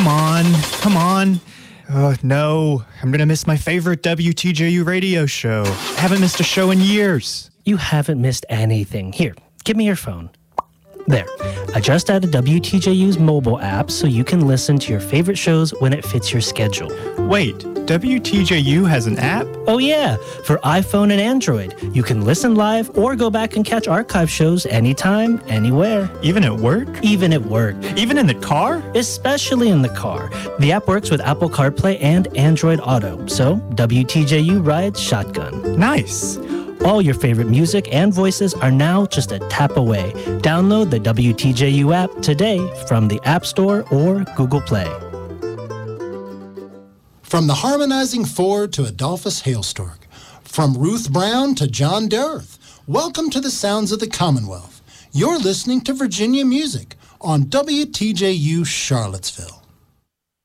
come on. Oh, no, I'm going to miss my favorite WTJU radio show. I haven't missed a show in years. You haven't missed anything. Here, give me your phone. There. I just added WTJU's mobile app so you can listen to your favorite shows when it fits your schedule. Wait, WTJU has an app? Oh yeah, for iPhone and Android. You can listen live or go back and catch archive shows anytime, anywhere. Even at work? Even at work. Even in the car? Especially in the car. The app works with Apple CarPlay and Android Auto, so WTJU rides shotgun. Nice. All your favorite music and voices are now just a tap away. Download the WTJU app today from the App Store or Google Play. From the harmonizing Ford to Adolphus Hailstork, from Ruth Brown to John Dareth, welcome to the sounds of the Commonwealth. You're listening to Virginia Music on WTJU Charlottesville.